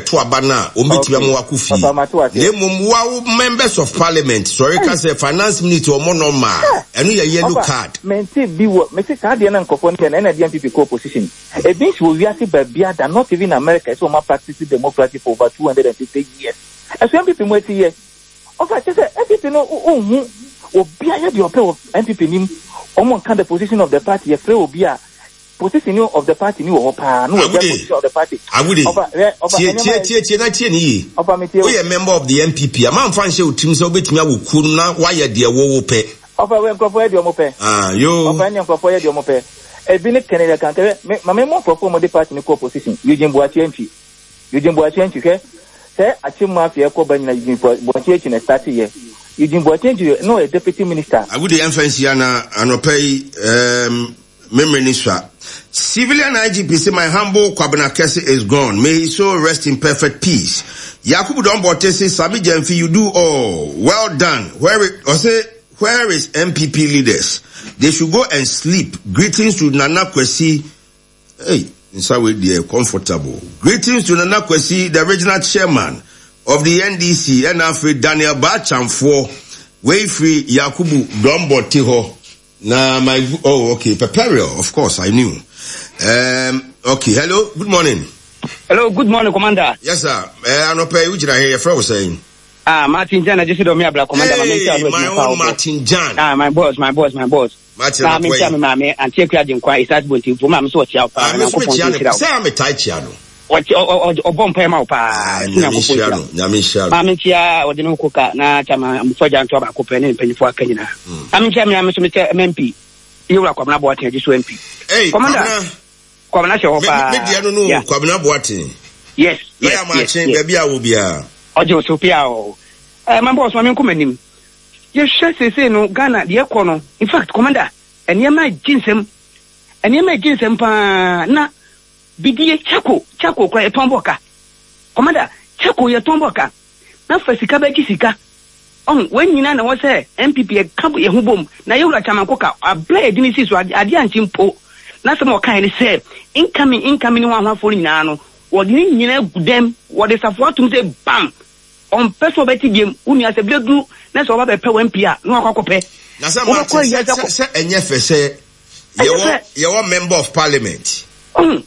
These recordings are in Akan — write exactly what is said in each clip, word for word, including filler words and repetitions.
to abana ombetimi am wakufi lemum wa members of parliament sorry ka say finance minister o monoma enu ye yellow card menti bi wo me say card na nkofo ne na D M P P co-opposition e bin so we are babia that not even America so ma practice democracy for over two hundred fifty years as M P P mo ti ye of I say M P P no ohun obia ye de ope M P P nim omo kan the position of the party ye free obia position of the party ni wo pa no the position of the party agudi tie tie tie tie na tie ni we a member of the M P P am fan she otim so betimi awoku na why de wo wo pe ofa we nkofo e de omo pe ah yo ofa ni nkofo e de omo pe e bi ne kenele kan te ma me mo propose mo de party ni co position Eugene Boachi Enti Eugene Boachi Enti ke se achimu afia ko ban na Eugene Boachi Enti na start here Eugene Boachi Enti no a deputy minister agudi emfansi na anopai um memory niswa civilian I G P say my humble Kwabena Kese is gone. May he so rest in perfect peace. Yakubu Dombote say Sami Jemfi you do all well done. Where it, or say where is M P P leaders? They should go and sleep. Greetings to Nana Kwesi. Hey, in some way they are comfortable. Greetings to Nana Kwesi, the regional chairman of the N D C, and after Daniel Bachamfo, Wayfree Yakubu Dombote ho. Na my oh okay Peperio of course I knew um okay hello good morning hello good morning commander yes sir eh anope which I hear your friend was saying ah Martin Jan I just said me abla commander hey, my own Martin Jan ah my boss my boss my boss Martin ah me tell me mama and take you kwa is that bonti for mama so what you ah me so me say am tai chia no what o bom pa ma pa na ko chia nyame chia mama chia o de no koka na chama mfoja nto ba ko pe ne mpanyifo akanyina am chia me am so me M P Yura Kwabena Boateng just M P. Hey, Commander. Kwabena she hopa. Me dia no no Kwabena Boateng. Yes. Yes. I am marching baby a wo bia. Ojo so pia o. Eh my boss ma me nkomanim. Ye hwe sese no Ghana de ekọ no. In fact, Commander, enema ginsem. Enema ginsem pa na bidie chako, chako kwa etomboka. Commander, chako ye tomboka. Na fasika ba gisika. On when you na wo say M P P e kabo ye hubom na ye wura chamankoka abla edini si so ade anchimpo na se mo kan ni say incoming incoming ni wan hwafo nyina no wo de nyina gudem wo de safo atum say bam on person beti biem uni ase bledu na so ba be pe M P a no akwakope na se ma se se enye fe se ye wo ye wo member of parliament um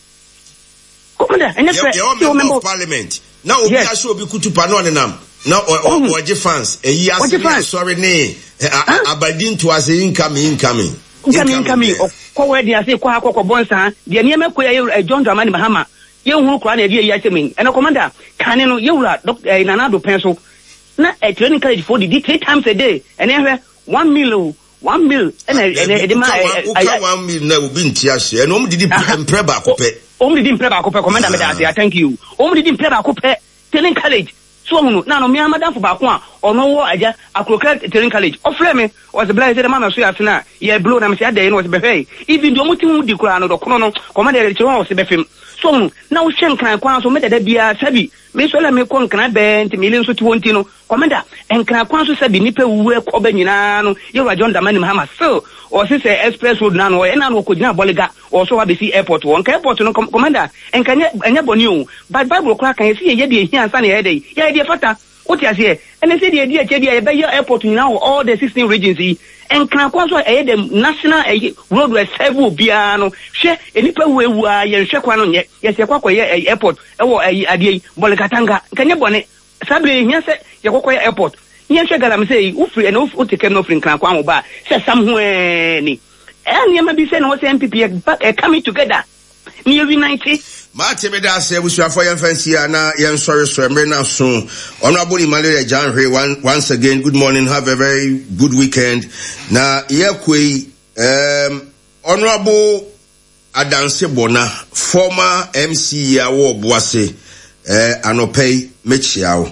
komanda enye fe ye wo member of parliament na obi aso obi kutupa no ne nam na o o fans e yi ase sorry ne abadin to ase incoming incoming incoming incoming ko we dia say kwa akoko bonsa dia ne me ko ye John Dramani Mahama ye hu kura na dia yi ase min ene commander kan no ye wura Nana do pen so na a training college for the three times a day ene hwe one mil one mil ene ene de ma one mil na obi ntia ase ene o mdidi mpre ba ko pe o mdidi mpre ba ko pe commander me da say thank you o mdidi mpre ba ko pe training college so no na no me amadan fo ba ko a ono wo aja akroka training college ofre me was the blind say the man so afina ye blow na me say ade no was be hey even do mutim di kura no do kono no commander le chiro was be fem so no na wo hyen kan kwan so me dada bia sabi me so la me kon kan be nt me le so ti wonti no commander en kan kwan so sabi nipa wuwe ko ba nyina no ye wa John Dramani Mahama so o se say express road na no e na no ko gina bolega o so wa be si airport won ka airport no commander en kan enya boni o but bible kura kan ye ye de hia ansa na ye de ye de fata o ti ase ene se de de che de ye be ye airport nyina all the sixteen regions yi en kan kwa so e de national road we serve bia no hwe enipa wewu a ye hwe kwa no ye ye se kwa kwa ye airport e wo ade bolega tanga kan ye bone sabre hia se ye kwa kwa airport yen hwe galam say u free and u take no free kan kwa mo ba say somewhere ni and you be saying what M P P are coming together nearly ninety Martin Meda say we should for your fancy na yen sorry so emre na so honorable Malaria John Ray once again good morning, have a very good weekend na yekwe um honorable Adanse Bona former M C awo Boase eh anopei mechiao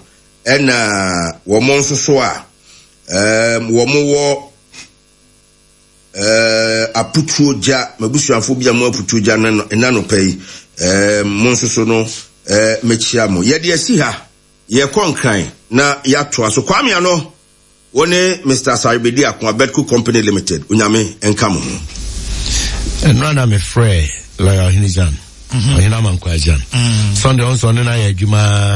ena wo monso so a um wo mo wo eh aputuoja mabusuanfo bia mo aputuoja na na no pay eh monso so no eh mechia mo ye de asi ha ye konkran na ya to aso kwame ano woni Mister Saribedi Akwa Bedco Company Limited unyame enka mo no na me frɛ lawyer Hinijan ohina mankwa jan Sunday on so na ya adwuma